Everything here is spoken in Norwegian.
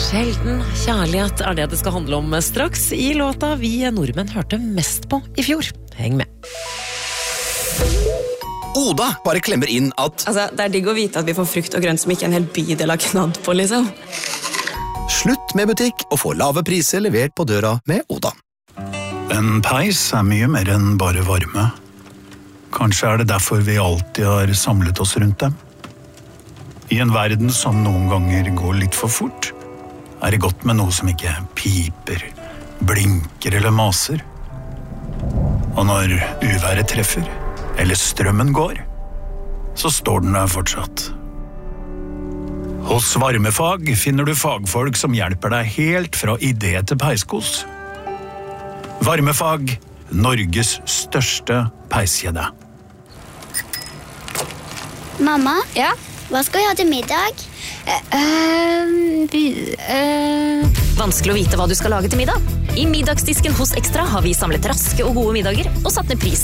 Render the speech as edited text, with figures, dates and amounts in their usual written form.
Sjelden kjærlighet det skal handle om straks I låta vi nordmenn hørte mest på I fjor. Heng med. Oda bare klemmer inn at det digg å vite at vi får frukt og grønt som ikke en hel bydel har knadd på, liksom. Slutt med butikk og få lave priser levert på døra med Oda. En peis mye mer enn bare varme. Kanskje det derfor vi alltid har samlet oss rundt dem. I en verden som noen ganger går litt for fort, det godt med noe som ikke piper, blinker eller maser. Og når uværet treffer, eller strømmen går, så står den der fortsatt. Hos Varmefag finner du fagfolk som hjelper deg helt fra idé til peiskos. Varmefag, Norges største peiskjede. Mamma? Ja? Hva skal vi ha til middag? Vanskelig å vite hva du skal lage til middag. I middagsdisken hos Ekstra har vi samlet raske og gode middager og satt ned pris